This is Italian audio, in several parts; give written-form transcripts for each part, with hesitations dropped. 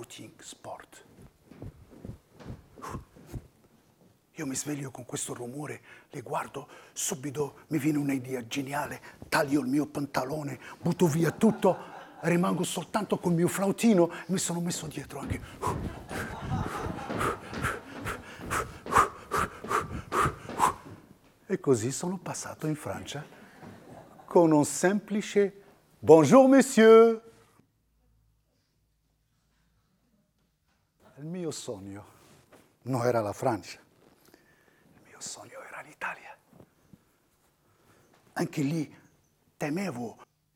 footing sport. Io mi sveglio con questo rumore, le guardo, subito mi viene un'idea geniale, taglio il mio pantalone, butto via tutto, rimango soltanto col mio flautino, mi sono messo dietro anche. E così sono passato in Francia con un semplice Bonjour monsieur. Il mio sogno non era la Francia. Il sogno era l'Italia. Anche lì temevo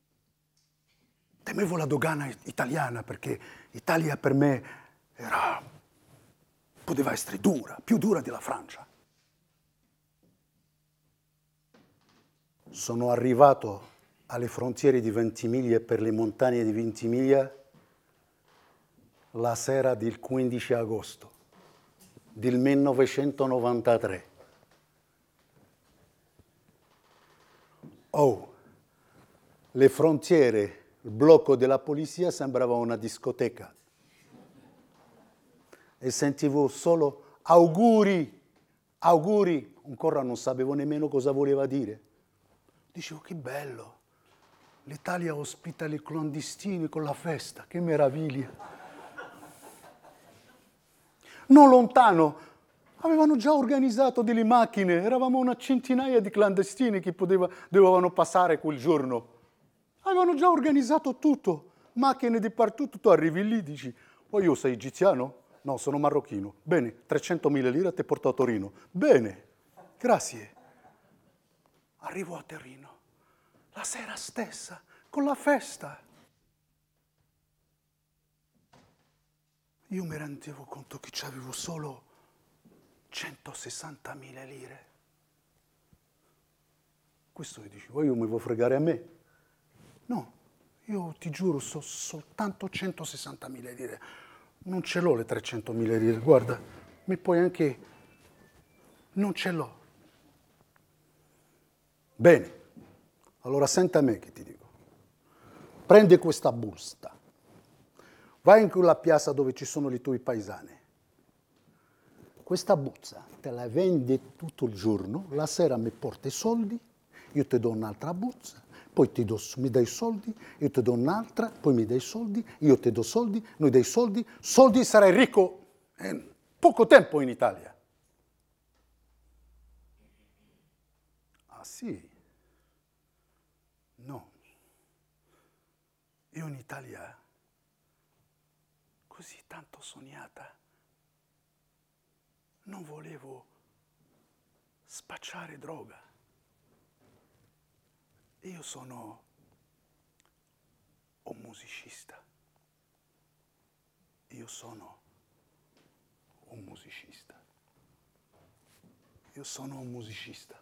la dogana italiana, perché l'Italia per me poteva essere dura, più dura della Francia. Sono arrivato alle frontiere di Ventimiglia, per le montagne di Ventimiglia, la sera del 15 agosto del 1993. Oh, le frontiere, il blocco della polizia sembrava una discoteca. E sentivo solo auguri, auguri. Ancora non sapevo nemmeno cosa voleva dire. Dicevo, che bello. L'Italia ospita i clandestini con la festa, che meraviglia. Non lontano avevano già organizzato delle macchine, eravamo una centinaia di clandestini che dovevano passare quel giorno. Avevano già organizzato tutto, macchine di partito, tu arrivi lì, dici, oh, io sei egiziano? No, sono marocchino. Bene, 300.000 lire ti porto a Torino. Bene, grazie. Arrivo a Torino, la sera stessa, con la festa. Io mi rendevo conto che c'avevo solo 160.000 lire. Questo mi dicevo, io mi vuoi fregare a me? No, io ti giuro, so soltanto 160.000 lire. Non ce l'ho le 300.000 lire, guarda, mi puoi anche... Non ce l'ho. Bene, allora senta me che ti dico. Prendi questa busta, vai in quella piazza dove ci sono i tuoi paesani. Questa busta te la vendi tutto il giorno, la sera mi porti i soldi, io ti do un'altra busta, poi mi dai soldi, io ti do un'altra, poi mi dai soldi, io ti do soldi, noi dai soldi sarai ricco in poco tempo in Italia. Ah sì? No. Io in Italia, così tanto sognata, non volevo spacciare droga. Io sono un musicista. Io sono un musicista. Io sono un musicista.